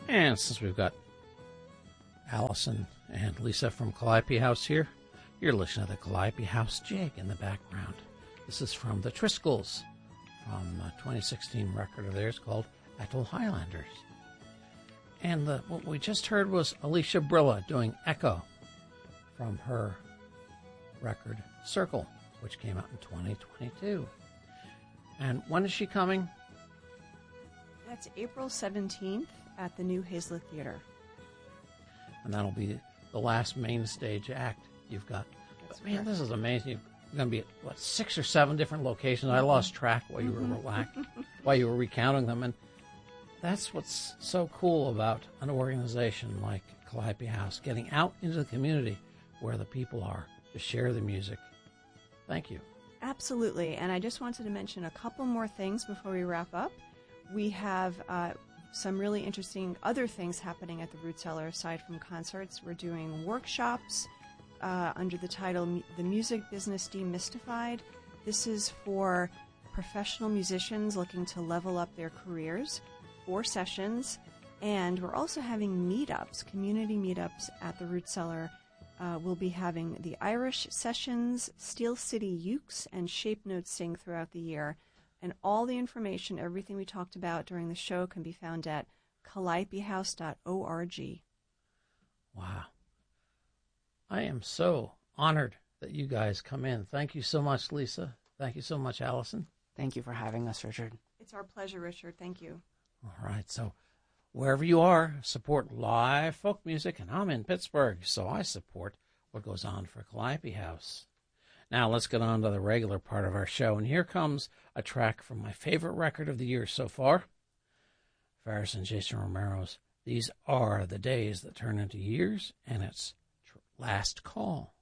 And since we've got Allison and Lisa from Calliope House here, you're listening to the Calliope House Jig in the background. This is from the Triskells, from a 2016 record of theirs called Atoll Highlanders. And what we just heard was Alicia Brilla doing Echo from her record Circle, which came out in 2022. And when is she coming? That's April 17th at the New Hazlitt Theater. And that'll be the last main stage act you've got. But man, this is amazing. You're going to be at, 6 or 7 different locations. I lost track while you were while you were recounting them. And that's what's so cool about an organization like Calliope House, getting out into the community where the people are to share the music. Thank you. Absolutely. And I just wanted to mention a couple more things before we wrap up. We have some really interesting other things happening at the Root Cellar aside from concerts. We're doing workshops under the title The Music Business Demystified. This is for professional musicians looking to level up their careers. 4 sessions. And we're also having meetups, community meetups at the Root Cellar. We'll be having the Irish Sessions, Steel City Ukes, and Shape Notes Sing throughout the year. And all the information, everything we talked about during the show can be found at calliopehouse.org. Wow. I am so honored that you guys come in. Thank you so much, Lisa. Thank you so much, Allison. Thank you for having us, Richard. It's our pleasure, Richard. Thank you. All right, so wherever you are, support live folk music, and I'm in Pittsburgh, so I support what goes on for Calliope House. Now let's get on to the regular part of our show, and here comes a track from my favorite record of the year so far, Faris and Jason Romero's These Are the Days That Turn into Years, and it's Last Call.